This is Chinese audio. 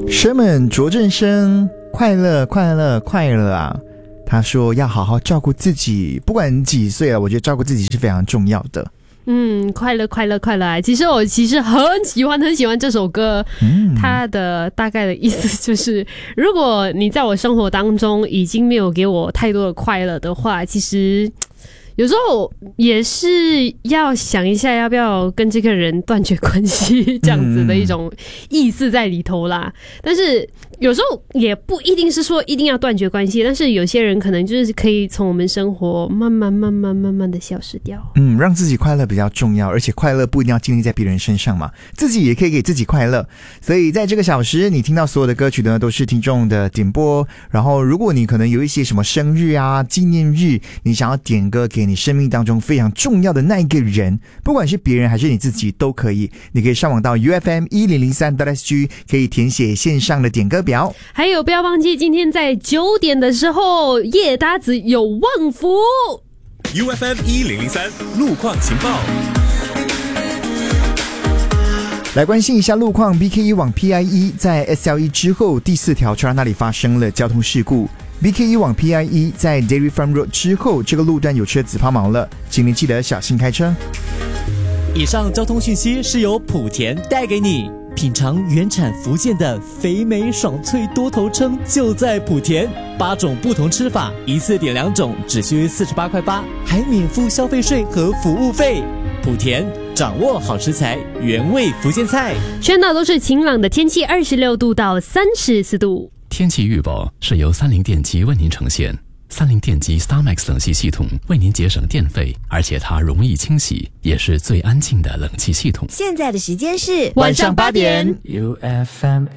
Sherman 卓振生，快乐快乐快乐啊！他说要好好照顾自己，不管几岁了，我觉得照顾自己是非常重要的。 快乐快乐快乐啊！其实我很喜欢这首歌，它的大概的意思就是，如果你在我生活当中已经没有给我太多的快乐的话，其实有时候也是要想一下要不要跟这个人断绝关系，这样子的一种意思在里头啦。但是有时候也不一定是说一定要断绝关系，但是有些人可能就是可以从我们生活慢慢的消失掉。 让自己快乐比较重要，而且快乐不一定要建立在别人身上嘛，自己也可以给自己快乐。所以在这个小时，你听到所有的歌曲呢，都是听众的点播。然后，如果你可能有一些什么生日啊、纪念日，你想要点歌给你生命当中非常重要的那一个人，不管是别人还是你自己都可以。你可以上网到 UFM1003.SG， 可以填写线上的点歌表。 还有不要忘记，今天在9点的时候，叶搭子有旺福。 UFM1003 路况情报， 来关心一下路况。 BK1 往 PIE 在 SLE 之后第4条车那里发生了交通事故。 BK1 往 PIE 在 Dairy Farm Road 之后，这个路段有车子抛锚了，请您记得小心开车。 以上交通讯息是由莆田带给你。品尝原产福建的肥美爽脆多头称就在莆田，8种不同吃法，一次点2种，只需48块8，还免付消费税和服务费。莆田掌握好食材，原味福建菜。 全岛都是晴朗的天气，26度到34度。 天气预报是由三菱电机为您呈现。三菱电机 StarMax 冷气系统为您节省电费，而且它容易清洗，也是最安静的冷气系统。 现在的时间是晚上8点。 UFM